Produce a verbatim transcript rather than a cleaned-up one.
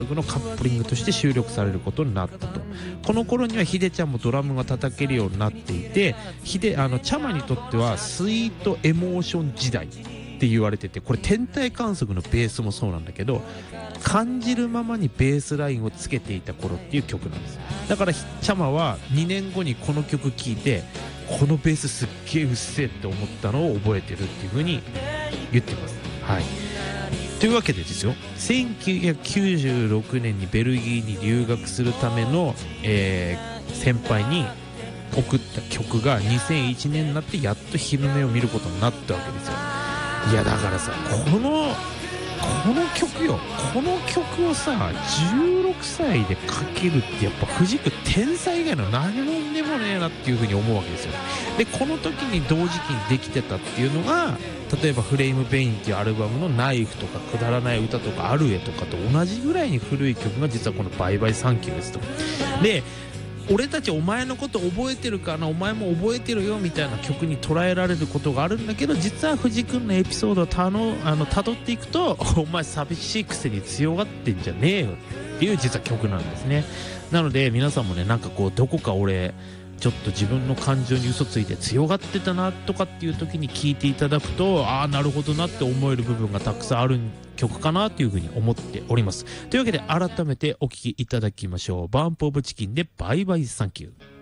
のカップリングとして収録されることになったと。この頃にはヒデちゃんもドラムが叩けるようになっていて、ヒデあのチャマにとってはスイートエモーション時代って言われてて、これ天体観測のベースもそうなんだけど、感じるままにベースラインをつけていた頃っていう曲なんです。だからチャマはにねんごにこの曲聴いて、このベースすっげえうっせえって思ったのを覚えてるっていう風に言ってます。はい。というわけでですよ、せんきゅうひゃくきゅうじゅうろくねんにベルギーに留学するための、えー、先輩に送った曲がにせんいちねんになってやっと日の目を見ることになったわけですよ。いやだからさ、このこの曲よ、この曲をさじゅうろくさいで書けるってやっぱ藤君天才以外の何者でもねえなっていう風に思うわけですよ。でこの時に同時期にできてたっていうのが、例えばフレイムベインっていうアルバムのナイフとかくだらない歌とかアルエとかと同じぐらいに古い曲が実はこのバイバイサンキューですと。で俺たちお前のこと覚えてるかな、お前も覚えてるよみたいな曲に捉えられることがあるんだけど、実は藤君のエピソードをたのあの辿っていくと、お前寂しいくせに強がってんじゃねえよっていう実は曲なんですね。なので皆さんもね、なんかこうどこか俺ちょっと自分の感情に嘘ついて強がってたなとかっていう時に聴いていただくと、ああなるほどなって思える部分がたくさんある曲かなというふうに思っております。というわけで改めてお聴きいただきましょう。バンプオブチキンでバイバイサンキュー。